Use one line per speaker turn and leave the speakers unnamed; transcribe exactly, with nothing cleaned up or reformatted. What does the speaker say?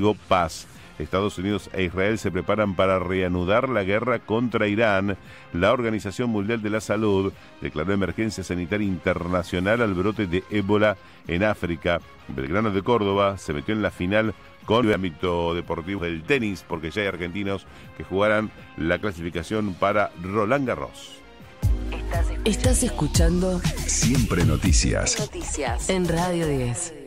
Digo paz. Estados Unidos e Israel se preparan para reanudar la guerra contra Irán. La Organización Mundial de la Salud declaró emergencia sanitaria internacional al brote de ébola en África. Belgrano de Córdoba se metió en la final con el ámbito deportivo del tenis, porque ya hay argentinos que jugarán la clasificación para Roland Garros.
Estás escuchando
Siempre Noticias.
Noticias en Radio diez.